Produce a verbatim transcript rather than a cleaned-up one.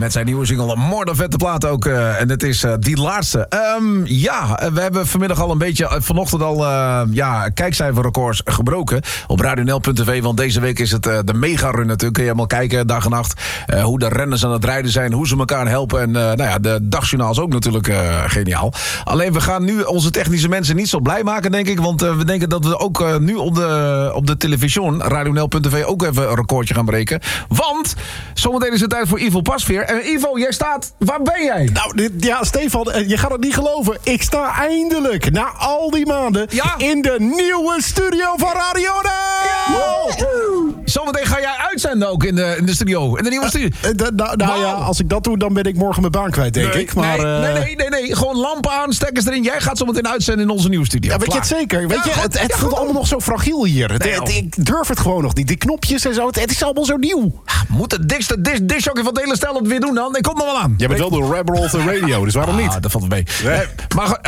met zijn nieuwe single More dan vette plaat ook. Uh, en het is uh, die laatste. Um, ja, we hebben vanmiddag al een beetje... Uh, vanochtend al uh, ja, kijkcijferrecords gebroken op radio n l punt t v. Want deze week is het uh, de mega-run natuurlijk. Kun je helemaal kijken, dag en nacht. Uh, hoe de renners aan het rijden zijn. Hoe ze elkaar helpen. En uh, nou ja, de dagjournaal is ook natuurlijk uh, geniaal. Alleen we gaan nu onze technische mensen niet zo blij maken, denk ik. Want uh, we denken dat we ook uh, nu op de, op de televisie... radio n l punt t v ook even een recordje gaan breken. Want zometeen is het tijd voor Ivo Pasveer. En Ivo, jij staat... Waar ben jij? Nou, dit, ja, Stefan, je gaat het niet geloven. Ik sta eindelijk, na al die maanden... Ja? in de nieuwe studio van Radio N L! Ja! Zometeen ga jij uitzenden ook in de, in de studio. In de nieuwe studio. Uh, uh, uh, nou nou wow. ja, als ik dat doe, dan ben ik morgen mijn baan kwijt, denk nee, ik. Maar, nee, uh... nee, nee, nee, nee. Gewoon lampen aan, stekkers erin. Jij gaat zometeen uitzenden in onze nieuwe studio. Ja, weet Klaar. je het zeker? Weet ja, je, het het ja, voelt allemaal nog zo fragiel hier. Het, nee, het, ik durf het gewoon nog niet. Die knopjes en zo, het, het is allemaal zo nieuw. Moet de dikste disjockey van het hele stel het weer doen dan? Ik kom er wel aan. Jij bent wel de rebel of the radio, dus waarom niet? Ah, dat valt mee. Nee. Maar